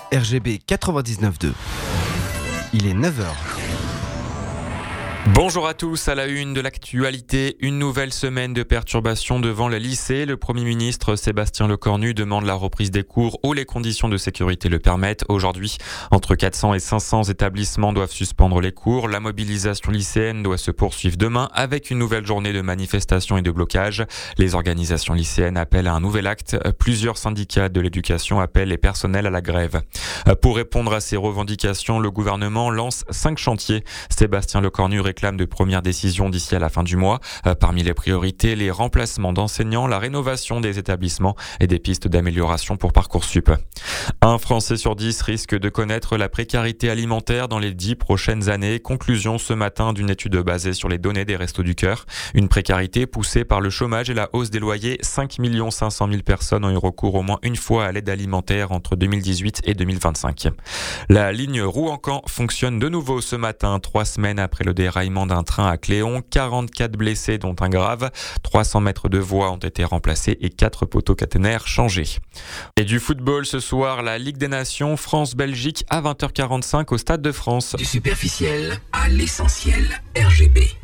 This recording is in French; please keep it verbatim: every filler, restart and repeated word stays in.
R G B quatre-vingt-dix-neuf deux. Il est neuf heures. Bonjour à tous, à la une de l'actualité, une nouvelle semaine de perturbations devant le lycée. Le Premier ministre Sébastien Lecornu demande la reprise des cours où les conditions de sécurité le permettent. Aujourd'hui, entre quatre cents et cinq cents établissements doivent suspendre les cours. La mobilisation lycéenne doit se poursuivre demain avec une nouvelle journée de manifestations et de blocage. Les organisations lycéennes appellent à un nouvel acte. Plusieurs syndicats de l'éducation appellent les personnels à la grève. Pour répondre à ces revendications, le gouvernement lance cinq chantiers. Sébastien Lecornu réclame de premières décisions d'ici à la fin du mois. Parmi les priorités, les remplacements d'enseignants, la rénovation des établissements et des pistes d'amélioration pour Parcoursup. Un Français sur dix risque de connaître la précarité alimentaire dans les dix prochaines années. Conclusion ce matin d'une étude basée sur les données des Restos du Cœur. Une précarité poussée par le chômage et la hausse des loyers. cinq millions cinq cent mille personnes ont eu recours au moins une fois à l'aide alimentaire entre deux mille dix-huit et deux mille vingt-cinq. La ligne Rouen-Caen fonctionne de nouveau ce matin, trois semaines après le déraillement d'un train à Cléon. quarante-quatre blessés dont un grave. trois cents mètres de voies ont été remplacés et quatre poteaux caténaires changés. Et du football ce soir, la Ligue des Nations, France-Belgique à vingt heures quarante-cinq au Stade de France. Du superficiel à l'essentiel, R G B.